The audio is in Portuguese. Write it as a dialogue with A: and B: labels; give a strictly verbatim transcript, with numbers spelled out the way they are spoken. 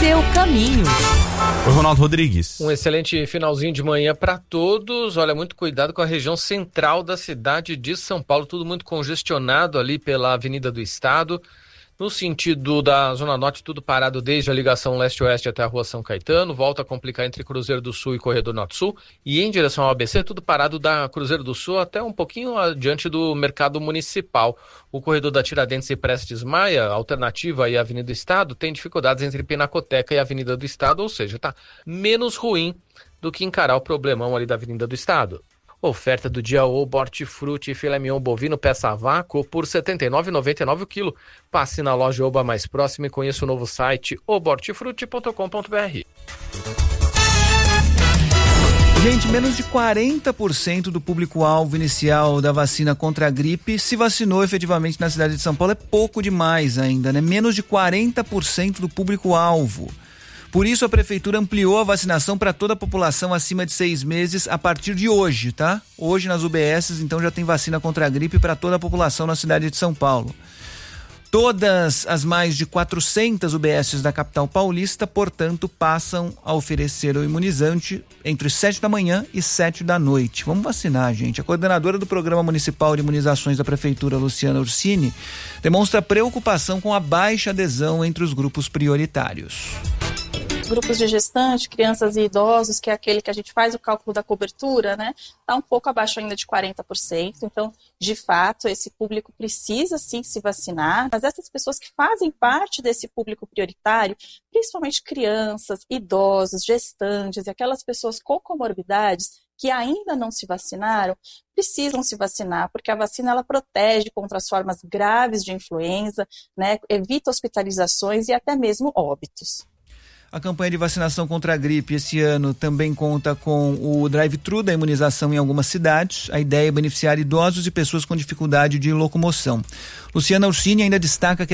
A: seu caminho.
B: Oi, Ronaldo Rodrigues.
C: Um excelente finalzinho de manhã para todos. Olha, muito cuidado com a região central da cidade de São Paulo, tudo muito congestionado ali pela Avenida do Estado. No sentido da Zona Norte, tudo parado desde a ligação leste-oeste até a Rua São Caetano, volta a complicar entre Cruzeiro do Sul e Corredor Norte-Sul, e em direção ao A B C, tudo parado da Cruzeiro do Sul até um pouquinho adiante do Mercado Municipal. O corredor da Tiradentes e Prestes Maia, alternativa aí à Avenida do Estado, tem dificuldades entre Pinacoteca e Avenida do Estado, ou seja, tá menos ruim do que encarar o problemão ali da Avenida do Estado. Oferta do dia: ovo, hortifruti e filé mignon bovino peça a vácuo por setenta e nove reais e noventa e nove centavos o quilo. Passe na loja Oba mais próxima e conheça o novo site oba hortifruti ponto com ponto b r.
D: Gente, menos de quarenta por cento do público-alvo inicial da vacina contra a gripe se vacinou efetivamente na cidade de São Paulo. É pouco demais ainda, né? Menos de quarenta por cento do público-alvo. Por isso, a prefeitura ampliou a vacinação para toda a população acima de seis meses a partir de hoje, tá? Hoje nas U B S, então, já tem vacina contra a gripe para toda a população na cidade de São Paulo. Todas as mais de quatrocentas U B S da capital paulista, portanto, passam a oferecer o imunizante entre sete da manhã e sete da noite. Vamos vacinar, gente. A coordenadora do Programa Municipal de Imunizações da Prefeitura, Luciana Ursini, demonstra preocupação com a baixa adesão entre os grupos prioritários.
E: Grupos de gestantes, crianças e idosos, que é aquele que a gente faz o cálculo da cobertura, né? Está um pouco abaixo ainda de quarenta por cento. Então, de fato, esse público precisa sim se vacinar. Mas essas pessoas que fazem parte desse público prioritário, principalmente crianças, idosos, gestantes e aquelas pessoas com comorbidades que ainda não se vacinaram, precisam se vacinar, porque a vacina ela protege contra as formas graves de influenza, né? Evita hospitalizações e até mesmo óbitos.
D: A campanha de vacinação contra a gripe esse ano também conta com o drive-thru da imunização em algumas cidades. A ideia é beneficiar idosos e pessoas com dificuldade de locomoção. Luciana Ursini ainda destaca que